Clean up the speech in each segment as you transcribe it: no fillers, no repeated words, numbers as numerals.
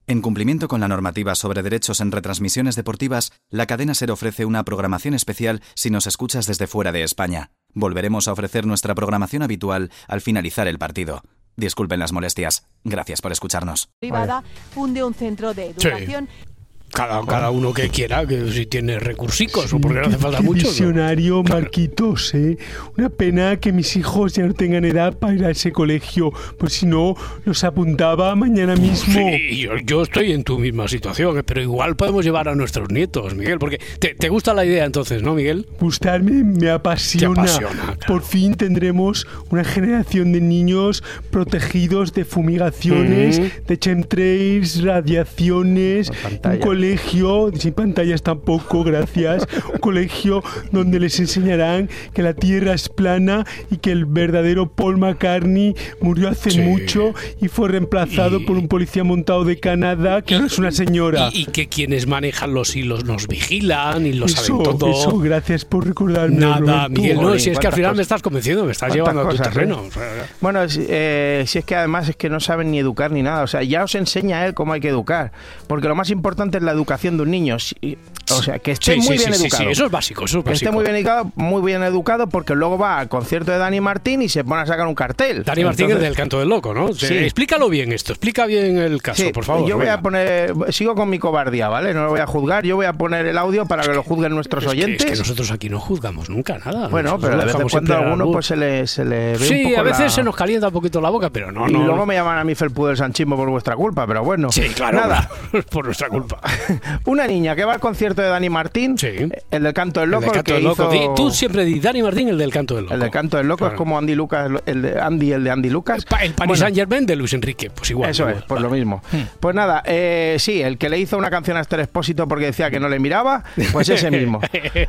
En cumplimiento con la normativa sobre derechos en retransmisiones deportivas, la cadena SER ofrece una programación especial si nos escuchas desde fuera de España. Volveremos a ofrecer nuestra programación habitual al finalizar el partido. Disculpen las molestias. Gracias por escucharnos. Privada funde un centro de educación. Sí. Cada uno que quiera, que si tiene recursicos, o porque no hace falta mucho. Visionario, ¿no? Marquitos, ¿eh? Una pena que mis hijos ya no tengan edad para ir a ese colegio, pues si no, los apuntaba mañana mismo. Sí, yo estoy en tu misma situación, pero igual podemos llevar a nuestros nietos, Miguel, porque te gusta la idea entonces, ¿no, Miguel? Gustarme me apasiona. Te apasiona, claro. Por fin tendremos una generación de niños protegidos de fumigaciones, de chemtrails, radiaciones, un colegio sin pantallas tampoco, gracias. Un colegio donde les enseñarán que la Tierra es plana y que el verdadero Paul McCartney murió hace mucho y fue reemplazado por un policía montado de Canadá que ahora es una señora. Y que quienes manejan los hilos nos vigilan y lo saben todo. Eso, gracias por recordarme. Nada, Roberto. Miguel, no, si es que al final me estás convenciendo, me estás llevando a tu terreno. Bueno, si es que además es que no saben ni educar ni nada, o sea, ya os enseña él cómo hay que educar, porque lo más importante es la educación de un niño, o sea, que esté muy bien educado. Sí, eso es básico, Que esté muy bien educado, porque luego va al concierto de Dani Martín y se pone a sacar un cartel. Dani Martín es del Canto del Loco, ¿no? Sí. Explícalo bien esto, explica bien el caso, por favor. Yo voy a poner, sigo con mi cobardía, ¿vale? No lo voy a juzgar, yo voy a poner el audio para que lo juzguen nuestros oyentes. Es que nosotros aquí no juzgamos nunca nada. Bueno, pero de vez en cuando a alguno pues se le ve un poco. Sí, a veces se nos calienta un poquito la boca, pero no. Y luego me llaman a mí felpudo del sanchismo por vuestra culpa, pero bueno. Sí, claro. Nada. Por nuestra culpa. Una niña que va al concierto de Dani Martín, el del Canto del Loco, Tú siempre di Dani Martín, el del Canto del Loco. El del Canto del Loco, claro. Es como Andy Lucas, el de Andy Lucas. El Paris Saint-Germain de Luis Enrique, pues igual. Eso es, pues lo mismo. Pues nada, sí, el que le hizo una canción a Esther Expósito porque decía que no le miraba, pues ese mismo.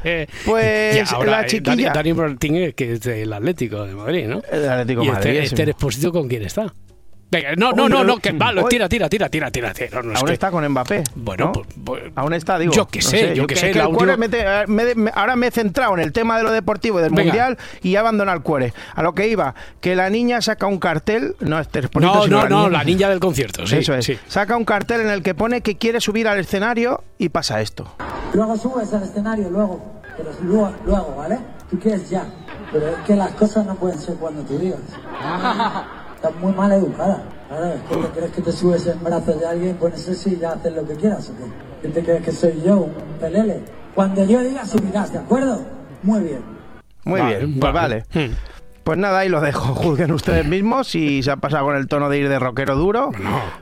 Pues ahora, la chiquilla. Dani Martín, que es del Atlético de Madrid, ¿no? El Atlético de Madrid. Esther Expósito, ¿con quién está? Venga, no, que vale, tira. No, aún está con Mbappé. Bueno, ¿no? pues aún está, digo. Yo qué sé. Ahora me he centrado en el tema de lo deportivo y del Mundial y he abandonado el cuore. A lo que iba, que la niña saca un cartel, no la niña del concierto, sí. Eso es. Sí. Saca un cartel en el que pone que quiere subir al escenario y pasa esto. Luego subes al escenario, pero luego, ¿vale? Tú quieres ya, pero es que las cosas no pueden ser cuando tú digas. Estás muy mal educada. Claro, es que te crees que te subes en brazos de alguien, pones eso y ya haces lo que quieras, ¿o qué? ¿Qué te crees que soy yo, un pelele? Cuando yo diga subirás, ¿de acuerdo? Muy bien. Muy bien, pues vale. Pues nada, ahí lo dejo. Juzguen ustedes mismos si se ha pasado con el tono de ir de rockero duro.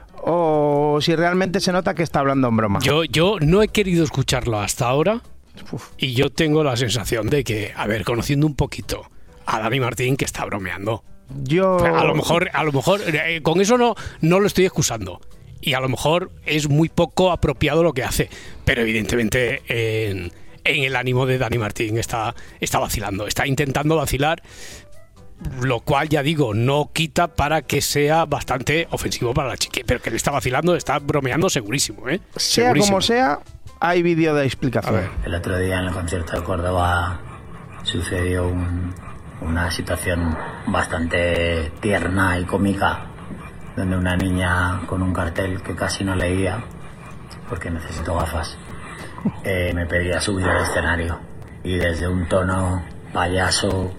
O si realmente se nota que está hablando en broma. Yo no he querido escucharlo hasta ahora. Y yo tengo la sensación de que, conociendo un poquito a Dani Martín, que está bromeando. A lo mejor con eso no lo estoy excusando. Y a lo mejor es muy poco apropiado lo que hace. Pero evidentemente en el ánimo de Dani Martín está vacilando. Está intentando vacilar. Lo cual, ya digo, no quita para que sea bastante ofensivo para la chica. Pero que le está vacilando, está bromeando segurísimo, ¿eh? Sea como sea, hay vídeo de explicación. El otro día en el concierto de Córdoba sucedió una situación bastante tierna y cómica, donde una niña con un cartel que casi no leía, porque necesito gafas, me pedía subir al escenario. Y desde un tono payaso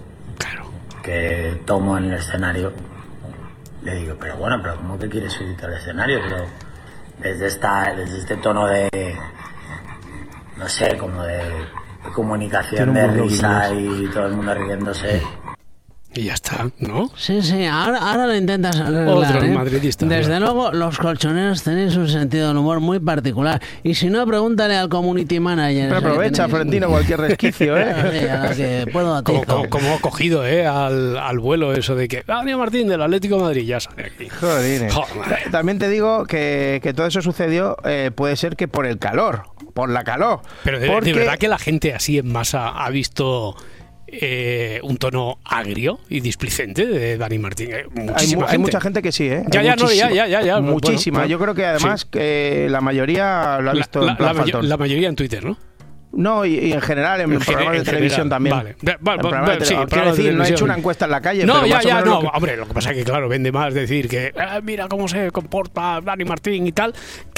que tomo en el escenario, le digo, pero ¿cómo que quieres subirte al escenario? Pero desde este tono de, no sé, como de comunicación, de risa y todo el mundo riéndose. Y ya está, ¿no? Sí, ahora lo intentas arreglar. Otro madridista. Desde luego, los colchoneros tenéis un sentido del humor muy particular. Y si no, pregúntale al community manager. Pero aprovecha, Florentino, cualquier resquicio, ¿eh? A la que puedo a ti. Como ha cogido, al vuelo eso de que Dani Martín del Atlético de Madrid ya sale aquí. Joder. También te digo que todo eso sucedió, puede ser que por la calor. Pero de verdad que la gente así en masa ha visto un tono agrio y displicente de Dani Martín. Hay mucha gente que sí, ¿eh? Ya. Muchísima. Bueno, yo creo que además que la mayoría lo ha visto en plan faltón. La mayoría en Twitter, ¿no? No, y en general en programas de televisión también. Vale. Quiero decir, no he hecho una encuesta en la calle. No, pero hombre, lo que pasa es que, claro, vende más decir que mira cómo se comporta Dani Martín y tal,